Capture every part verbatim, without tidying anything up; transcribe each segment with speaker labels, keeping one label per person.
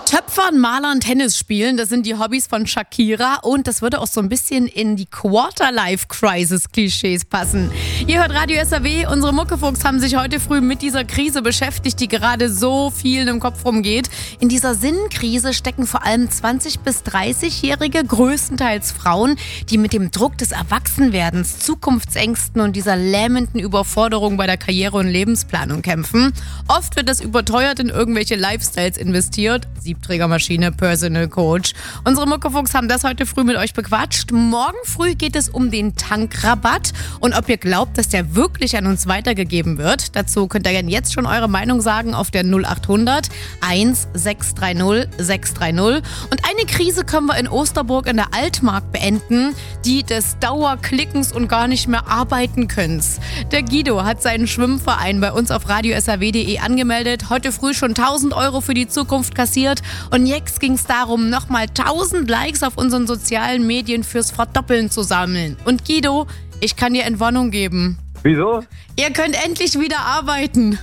Speaker 1: Töpfern, Malern, Tennis spielen, das sind die Hobbys von Shakira und das würde auch so ein bisschen in die Quarter-Life-Crisis-Klischees passen. Ihr hört Radio S A W, unsere Muckefuchs haben sich heute früh mit dieser Krise beschäftigt, die gerade so vielen im Kopf rumgeht. In dieser Sinnkrise stecken vor allem zwanzig- bis dreißigjährige, größtenteils Frauen, die mit dem Druck des Erwachsenwerdens, Zukunftsängsten und dieser lähmenden Überforderung bei der Karriere- und Lebensplanung kämpfen. Oft wird das überteuert in irgendwelche Lifestyles investiert. Siebträgermaschine, Personal Coach. Unsere Muckefuchs haben das heute früh mit euch bequatscht. Morgen früh geht es um den Tankrabatt und ob ihr glaubt, dass der wirklich an uns weitergegeben wird. Dazu könnt ihr gerne jetzt schon eure Meinung sagen auf der null acht hundert eins sechs drei null sechs drei null. Und eine Krise können wir in Osterburg in der Altmark beenden, die des Dauerklickens und gar nicht mehr arbeiten können. Der Guido hat seinen Schwimmverein bei uns auf radio s a w punkt de angemeldet, heute früh schon tausend Euro für die Zukunft kassiert. Und jetzt ging es darum, nochmal tausend Likes auf unseren sozialen Medien fürs Verdoppeln zu sammeln. Und Guido, ich kann dir Entwarnung geben.
Speaker 2: Wieso?
Speaker 1: Ihr könnt endlich wieder arbeiten.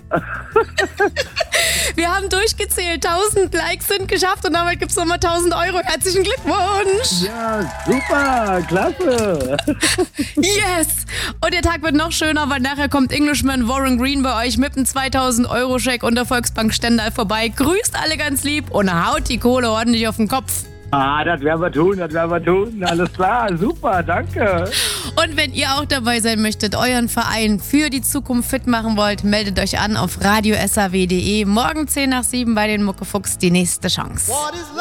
Speaker 1: Wir haben durchgezählt, tausend Likes sind geschafft und damit gibt es nochmal tausend Euro. Herzlichen Glückwunsch!
Speaker 2: Ja, super, klasse!
Speaker 1: Yes! Und der Tag wird noch schöner, weil nachher kommt Englishman Warren Green bei euch mit einem zweitausend Euro Scheck und der Volksbank Stendal vorbei. Grüßt alle ganz lieb und haut die Kohle ordentlich auf den Kopf.
Speaker 2: Ah, das werden wir tun, das werden wir tun. Alles klar, super, danke.
Speaker 1: Und wenn ihr auch dabei sein möchtet, euren Verein für die Zukunft fit machen wollt, meldet euch an auf radio s a w punkt de. Morgen zehn nach sieben bei den Muckefuchs die nächste Chance.